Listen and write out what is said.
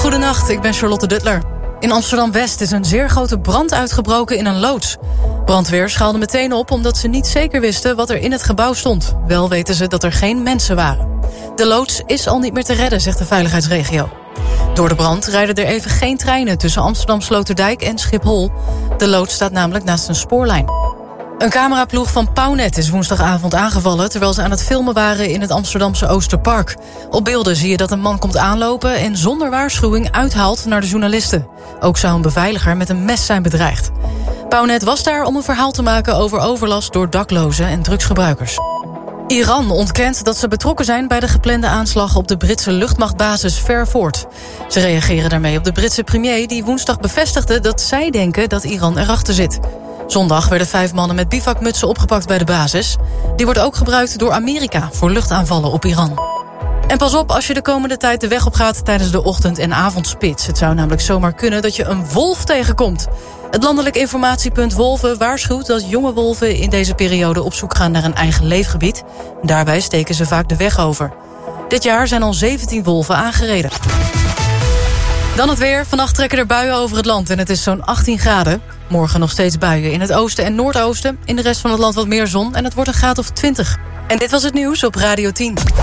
Goedenacht, ik ben Charlotte Duttler. In Amsterdam-West is een zeer grote brand uitgebroken in een loods. Brandweer schaalde meteen op omdat ze niet zeker wisten wat er in het gebouw stond. Wel weten ze dat er geen mensen waren. De loods is al niet meer te redden, zegt de veiligheidsregio. Door de brand rijden er even geen treinen tussen Amsterdam-Sloterdijk en Schiphol. De loods staat namelijk naast een spoorlijn. Een cameraploeg van Pownet is woensdagavond aangevallen terwijl ze aan het filmen waren in het Amsterdamse Oosterpark. Op beelden zie je dat een man komt aanlopen en zonder waarschuwing uithaalt naar de journalisten. Ook zou een beveiliger met een mes zijn bedreigd. Pownet was daar om een verhaal te maken over overlast door daklozen en drugsgebruikers. Iran ontkent dat ze betrokken zijn bij de geplande aanslag op de Britse luchtmachtbasis Fairford. Ze reageren daarmee op de Britse premier die woensdag bevestigde dat zij denken dat Iran erachter zit. Zondag werden 5 mannen met bivakmutsen opgepakt bij de basis. Die wordt ook gebruikt door Amerika voor luchtaanvallen op Iran. En pas op als je de komende tijd de weg op gaat tijdens de ochtend- en avondspits. Het zou namelijk zomaar kunnen dat je een wolf tegenkomt. Het Landelijk Informatiepunt Wolven waarschuwt dat jonge wolven in deze periode op zoek gaan naar een eigen leefgebied. Daarbij steken ze vaak de weg over. Dit jaar zijn al 17 wolven aangereden. Dan het weer. Vannacht trekken er buien over het land en het is zo'n 18 graden. Morgen nog steeds buien in het oosten en noordoosten. In de rest van het land wat meer zon en het wordt een graad of 20. En dit was het nieuws op Radio 10.